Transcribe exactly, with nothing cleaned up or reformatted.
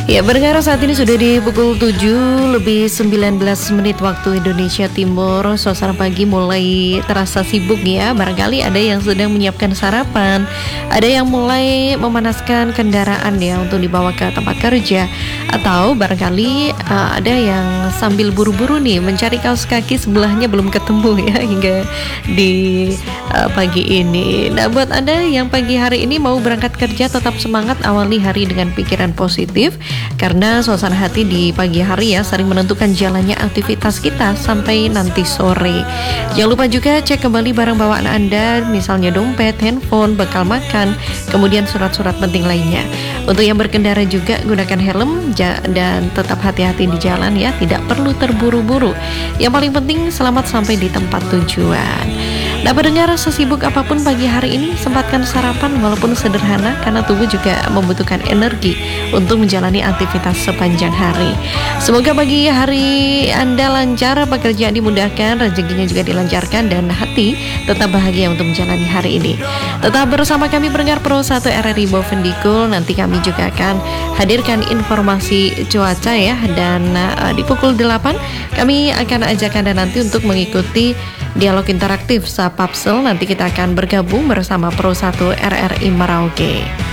Ya, berkara saat ini sudah di pukul tujuh lebih sembilan belas menit waktu Indonesia Timur. Suasana pagi mulai terasa sibuk ya. Barangkali ada yang sedang menyiapkan sarapan, ada yang mulai memanaskan kendaraan ya untuk dibawa ke tempat kerja, atau barangkali uh, ada yang sambil buru-buru nih mencari kaos kaki sebelahnya belum ketemu ya hingga di uh, pagi ini. Nah, buat Anda yang pagi hari ini mau berangkat kerja, tetap semangat, awali hari dengan pikiran positif. Karena suasana hati di pagi hari ya sering menentukan jalannya aktivitas kita sampai nanti sore. Jangan lupa juga cek kembali barang bawaan Anda, misalnya dompet, handphone, bekal makan, kemudian surat-surat penting lainnya. Untuk yang berkendara juga gunakan helm dan tetap hati-hati di jalan ya, tidak perlu terburu-buru. Yang paling penting selamat sampai di tempat tujuan. Nah, pendengar, sesibuk apapun pagi hari ini, sempatkan sarapan walaupun sederhana karena tubuh juga membutuhkan energi untuk menjalani aktivitas sepanjang hari. Semoga pagi hari Anda lancar, pekerjaan dimudahkan, rezekinya juga dilancarkan, dan hati tetap bahagia untuk menjalani hari ini. Tetap bersama kami pendengar Pro satu R R I Bovendigul. Nanti kami juga akan hadirkan informasi cuaca ya, dan uh, di pukul delapan kami akan ajak Anda nanti untuk mengikuti dialog interaktif Sapapsel. Nanti kita akan bergabung bersama Pro satu R R I Merauke.